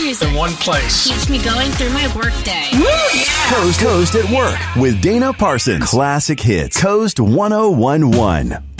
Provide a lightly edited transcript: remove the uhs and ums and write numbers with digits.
music in one place. keeps me going through my workday. Coast at Work with Dana Parsons. Classic hits. Coast 1011.